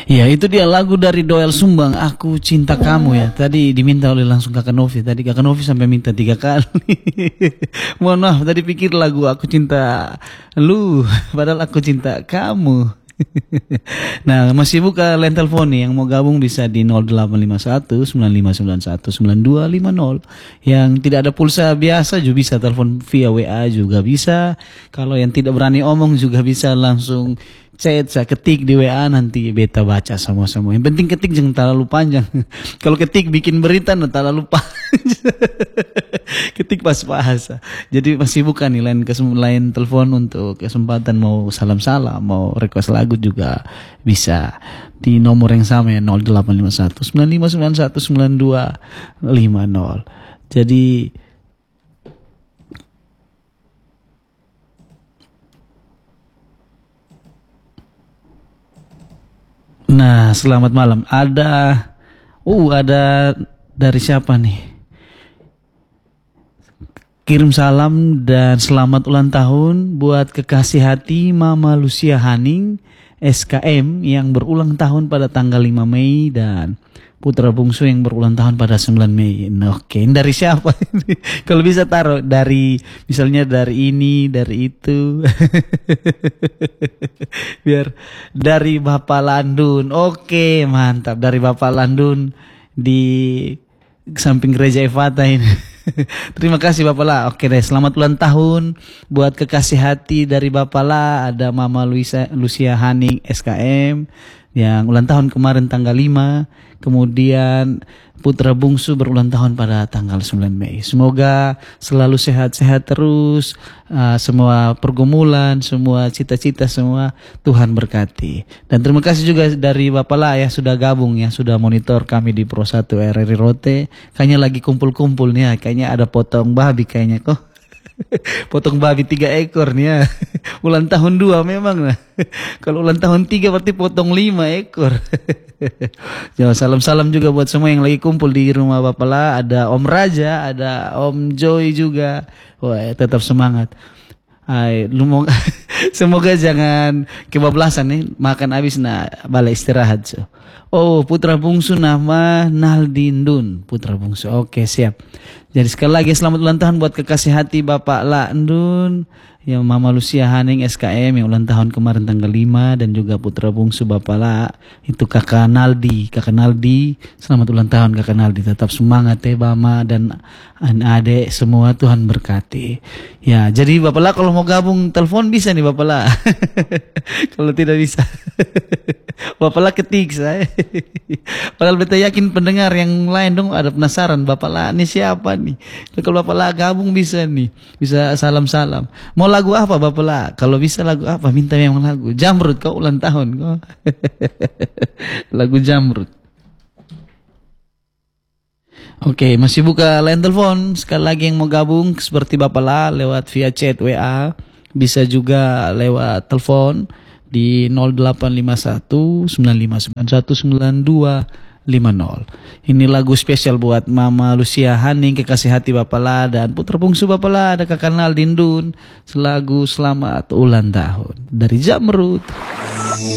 Ya itu dia lagu dari Doel Sumbang, Aku Cinta Kamu ya. Tadi diminta oleh langsung Kakak Novi. Tadi Kakak Novi sampai minta 3 kali. Mohon maaf, tadi pikir lagu Aku Cinta Lu, padahal Aku Cinta Kamu. Nah, masih buka line telepon nih. Yang mau gabung bisa di 0851 9591 9250. Yang tidak ada pulsa biasa juga bisa telepon via WA juga bisa. Kalau yang tidak berani omong juga bisa langsung chat, saya ketik di WA, nanti beta baca semua-semua. Yang penting ketik jangan terlalu panjang. Kalau ketik bikin berita nah terlalu panjang. Ketik pas-pas. Jadi masih buka nih lain telepon untuk kesempatan mau salam-salam, mau request lagu juga bisa di nomor yang sama ya, 0851 9591 9250. Jadi nah, selamat malam. Ada dari siapa nih? Kirim salam dan selamat ulang tahun buat kekasih hati Mama Lucia Haning SKM yang berulang tahun pada tanggal 5 Mei dan putra bungsu yang berulang tahun pada 9 Mei. Nah, oke, ini dari siapa ini? Kalau bisa taruh dari misalnya dari ini, dari itu. Biar dari Bapak Landun. Oke, mantap, dari Bapak Landun di samping gereja Evata ini. Terima kasih Bapak La. Oke deh, selamat ulang tahun buat kekasih hati dari Bapak La. Ada Mama Lucia Haning SKM yang ulang tahun kemarin tanggal 5. Kemudian putra bungsu berulang tahun pada tanggal 9 Mei. Semoga selalu sehat-sehat terus. Semua pergumulan, semua cita-cita, semua Tuhan berkati. Dan terima kasih juga dari Bapak La ya sudah gabung ya, sudah monitor kami di Pro 1 RRI Rote. Kayaknya lagi kumpul-kumpul nih ya, kayaknya ada potong babi kayaknya kok. Potong babi 3 ekor nih ya. Ulang tahun 2 memang nah. Kalau ulang tahun 3 berarti potong 5 ekor. Jangan salam-salam juga buat semua yang lagi kumpul di rumah Bapak La. Ada Om Raja, ada Om Joy juga. Wah, tetap semangat. Semoga jangan kebablasan nih, makan habis nah balik istirahat. So. Oh, putra bungsu nama Naldindun, putra bungsu. Oke, siap. Jadi sekali lagi selamat ulang tahun buat kekasih hati Bapak Landun, yang Mama Lucia Haning SKM yang ulang tahun kemarin tanggal 5 dan juga putra bungsu Bapak La itu Kakak Naldi. Kakak Naldi, selamat ulang tahun Kakak Naldi. Tetap semangat ya Mama dan adik semua, Tuhan berkati. Ya, jadi Bapak La kalau mau gabung telepon bisa nih Bapak La. Kalau tidak bisa Bapak La ketik saya. Padahal beta yakin pendengar yang lain dong ada penasaran Bapak La ini siapa nih. Kalau Bapak La gabung bisa nih, bisa salam-salam. Mau lagu apa Bapak La? Kalau bisa lagu apa? Minta memang lagu. Jamrut kau ulang tahun kau. Lagu Jamrut. Oke, masih buka line telepon. Sekali lagi yang mau gabung seperti Bapak La lewat via chat WA, bisa juga lewat telepon di 0851 9591 9250. Ini lagu spesial buat Mama Lucia Haning, kekasih hati Bapak La, dan putra bungsu Bapak La, ada Kakak Naldindun. Selagu selamat ulang tahun dari Jamrut.